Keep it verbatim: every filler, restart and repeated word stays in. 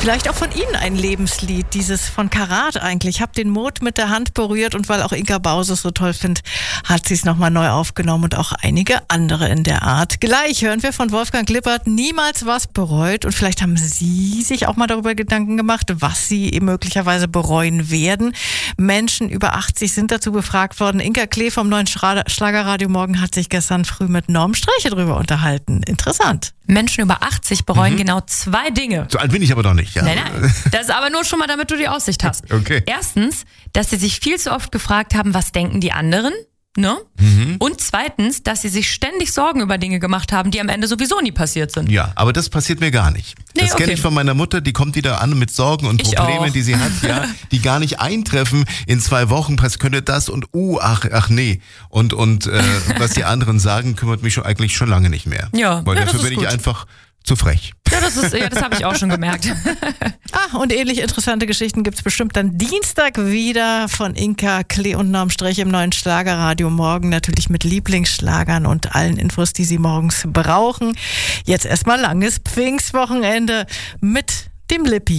Vielleicht auch von Ihnen ein Lebenslied, dieses von Karat eigentlich. Hab den Mond mit der Hand berührt und weil auch Inka Bause es so toll findet, hat sie es nochmal neu aufgenommen und auch einige andere in der Art. Gleich hören wir von Wolfgang Lippert, niemals was bereut, und vielleicht haben Sie sich auch mal darüber Gedanken gemacht, was Sie möglicherweise bereuen werden. Menschen über achtzig sind dazu befragt worden. Inka Klee vom neuen Schlagerradio Morgen hat sich gestern früh mit Norm Streiche darüber unterhalten. Interessant. Menschen über achtzig bereuen mhm. genau zwei Dinge. So alt bin ich aber noch nicht. Ja. Nein, nein. Das ist aber nur schon mal, damit du die Aussicht hast. Okay. Erstens, dass sie sich viel zu oft gefragt haben, was denken die anderen? Ne? Mhm. Und zweitens, dass sie sich ständig Sorgen über Dinge gemacht haben, die am Ende sowieso nie passiert sind. Ja, aber das passiert mir gar nicht. Nee, das kenne okay. ich von meiner Mutter, die kommt wieder an mit Sorgen und Ich Problemen, auch. die sie hat, ja, die gar nicht eintreffen. In zwei Wochen pass- könnte das und uh, ach, ach nee. Und, und äh, was die anderen sagen, kümmert mich schon eigentlich schon lange nicht mehr. Ja, Weil ja, dafür das ist bin gut. ich einfach zu frech. Ja, das ist, ja, das habe ich auch schon gemerkt. Ah, und ähnlich interessante Geschichten gibt's bestimmt dann Dienstag wieder von Inka Klee und Norm Streiche im neuen Schlagerradio Morgen. Natürlich mit Lieblingsschlagern und allen Infos, die Sie morgens brauchen. Jetzt erstmal langes Pfingstwochenende mit dem Lippi.